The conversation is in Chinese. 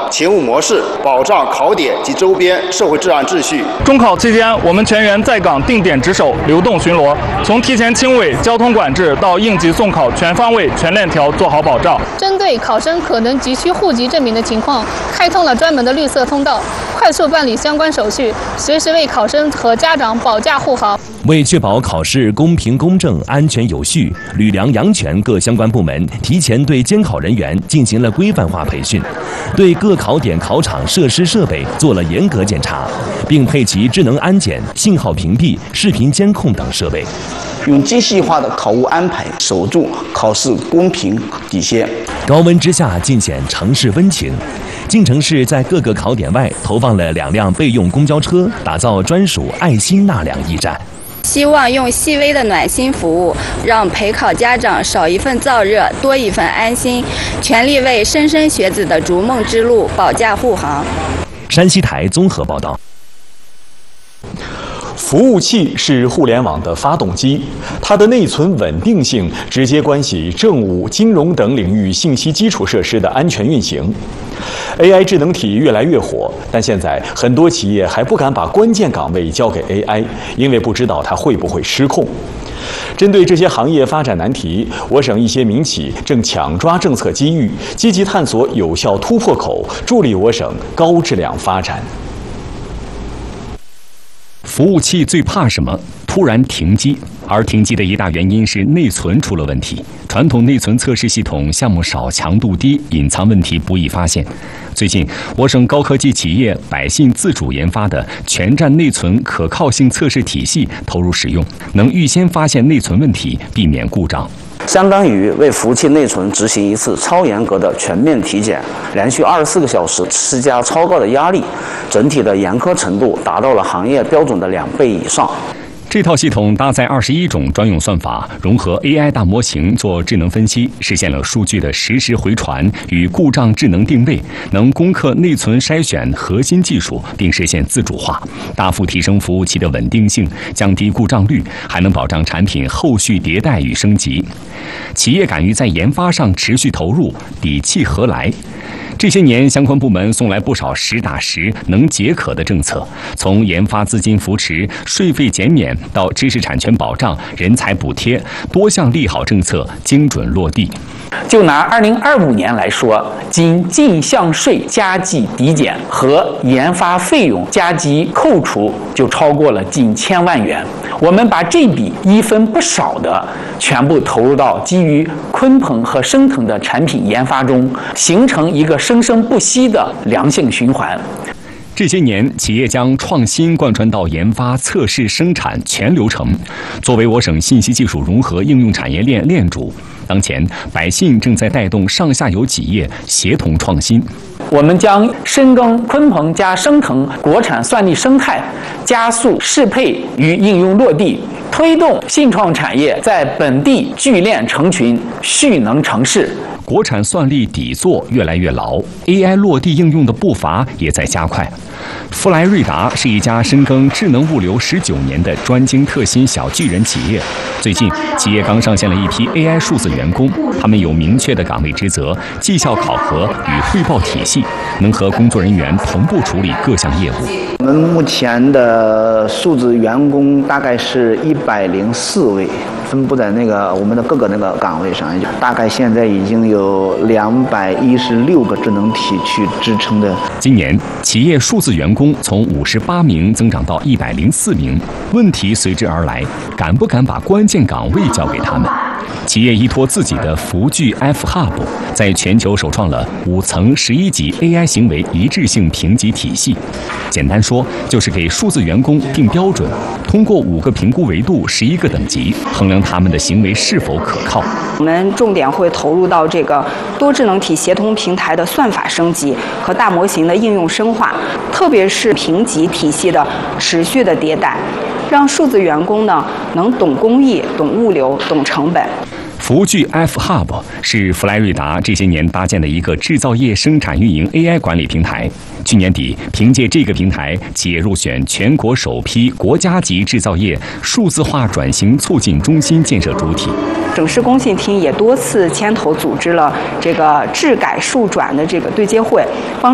勤务模式，保障考点及周边社会治安秩序。 中考期间，我们全员在岗定点值守、流动巡逻，从提前清尾、交通管制到应急送考，全方位、全链条做好保障。 针对考生可能急需户籍证明的情况，开通了专门的绿色通道，快速办理相关手续，随时为考生和家长保驾护航。 为确保考试公平公正、安全有序，吕梁、阳泉各相关部门提前对监考人员进行了规范化培训，对各考点考场设施设备做了严格检查，并配齐智能安检、信号屏蔽、视频监控等设备， 用精细化的考务安排守住考试公平底线。 高温之下尽显城市温情。晋城市在各个考点外投放了2辆备用公交车，打造专属爱心纳凉驿站。 希望用细微的暖心服务，让陪考家长少一份燥热，多一份安心，全力为莘莘学子的逐梦之路保驾护航。 山西台综合报道。 服务器是互联网的发动机，它的内存稳定性直接关系政务、金融等领域信息基础设施的安全运行。AI 智能体越来越火，但现在很多企业还不敢把关键岗位交给 AI， 因为不知道它会不会失控。针对这些行业发展难题，我省一些民企正抢抓政策机遇，积极探索有效突破口，助力我省高质量发展。 服务器最怕什么？突然停机，而停机的一大原因是内存出了问题。传统内存测试系统项目少、强度低，隐藏问题不易发现。最近，我省高科技企业百信自主研发的全站内存可靠性测试体系投入使用，能预先发现内存问题，避免故障。 相当于为服务器内存执行一次超严格的全面体检，连续24个小时，施加超高的压力，整体的严苛程度达到了行业标准的2倍以上。 这套系统搭载21种专用算法，融合 AI 大模型做智能分析，实现了数据的实时回传与故障智能定位，能攻克内存筛选核心技术，并实现自主化，大幅提升服务器的稳定性，降低故障率，还能保障产品后续迭代与升级。企业敢于在研发上持续投入，底气何来？这些年，相关部门送来不少实打实、能解渴的政策，从研发资金扶持、税费减免到知识产权保障、人才补贴，多项利好政策精准落地。 就拿2025年来说，仅进项税加计抵减和研发费用加计扣除就超过了近1000万元。我们把这笔一分不少的全部投入到基于鲲鹏和升腾的产品研发中，形成一个生生不息的良性循环。 这些年，企业将创新贯穿到研发、测试、生产全流程。作为我省信息技术融合应用产业链链主，当前百信正在带动上下游企业协同创新。 我们将深耕鲲鹏加升腾国产算力生态，加速适配与应用落地，推动信创产业在本地聚链成群、蓄能成市。 国产算力底座越来越牢 ，AI 落地应用的步伐也在加快。弗莱瑞达是一家深耕智能物流19年的专精特新小巨人企业。最近，企业刚上线了一批 AI 数字员工，他们有明确的岗位职责、绩效考核与汇报体系，能和工作人员同步处理各项业务。 我们目前的数字员工大概是104位，分布在我们的各个岗位上，大概现在已经有216个智能体去支撑的。 今年，企业数字员工从58名增长到104名，问题随之而来，敢不敢把关键岗位交给他们？企业依托自己的福聚 F Hub， 在全球首创了5层11级 AI 行为一致性评级体系。简单说，就是给数字员工定标准，通过5个评估维度、11个等级，衡量他们的行为是否可靠。 我们重点会投入到这个多智能体协同平台的算法升级和大模型的应用深化，特别是评级体系的持续的迭代，让数字员工呢能懂工艺、懂物流、懂成本。 福聚 F Hub 是弗莱瑞达这些年搭建的一个制造业生产运营 AI 管理平台。去年底，凭借这个平台，企业入选全国首批国家级制造业数字化转型促进中心建设主体。 省市工信厅也多次牵头组织了这个智改数转的这个对接会，帮